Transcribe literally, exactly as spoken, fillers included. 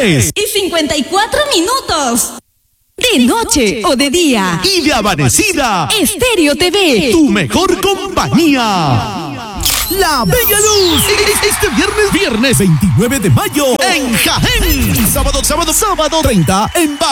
tres y cincuenta y cuatro minutos. De noche o de día. Y de amanecida. Estéreo T V. Tu mejor compañía. La Bella Luz. Este viernes, viernes veintinueve de mayo en Jaén. Sábado, sábado, sábado treinta en Bau.